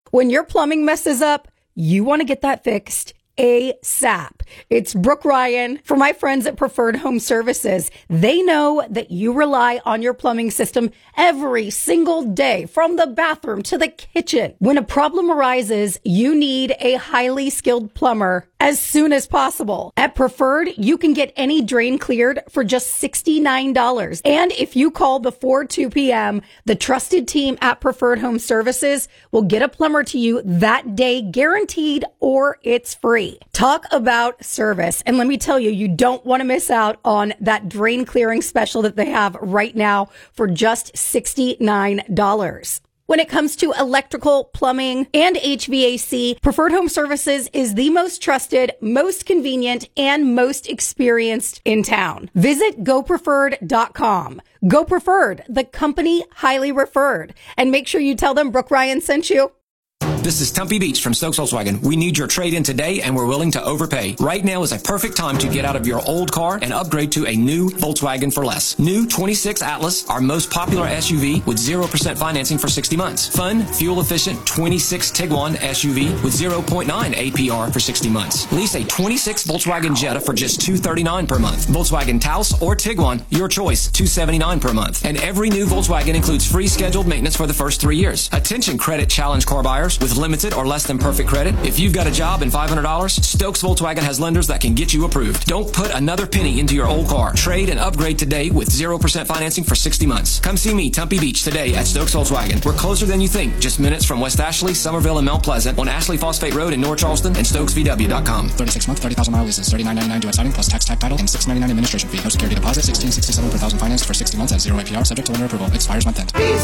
When your plumbing messes up, you want to get that fixed ASAP. It's Brooke Ryan for my friends at Preferred Home Services. They know that you rely on your plumbing system every single day, from the bathroom to the kitchen. When a problem arises, you need a highly skilled plumber as soon as possible. At Preferred, you can get any drain cleared for just $69. And if you call before 2 p.m., the trusted team at Preferred Home Services will get a plumber to you that day, guaranteed, or it's free. Talk about service. And let me tell you, you don't want to miss out on that drain clearing special that they have right now for just $69. When it comes to electrical, plumbing, and HVAC, Preferred Home Services is the most trusted, most convenient, and most experienced in town. Visit GoPreferred.com. Go Preferred, the company highly referred. And make sure you tell them Brooke Ryan sent you. This is Tumpy Beach from Stokes Volkswagen. We need your trade-in today, and we're willing to overpay. Right now is a perfect time to get out of your old car and upgrade to a new Volkswagen for less. New 26 Atlas, our most popular SUV with 0% financing for 60 months. Fun, fuel-efficient 26 Tiguan SUV with 0.9 APR for 60 months. Lease a 26 Volkswagen Jetta for just $239 per month. Volkswagen Taos or Tiguan, your choice, $279 per month. And every new Volkswagen includes free scheduled maintenance for the first 3 years. Attention credit challenge car buyers with limited or less than perfect credit. If you've got a job and $500, Stokes Volkswagen has lenders that can get you approved. Don't put another penny into your old car. Trade and upgrade today with 0% financing for 60 months. Come see me, Tumpy Beach, today at Stokes Volkswagen. We're closer than you think, just minutes from West Ashley, Somerville, and Mount Pleasant on Ashley Phosphate Road in North Charleston and StokesVW.com. 36-month, 30,000-mile leases, $39.99 due at signing plus tax, tag title, and $6.99 administration fee. No security deposit, $16.67 per thousand financed for 60 months at 0 APR, subject to lender approval. Expires month end.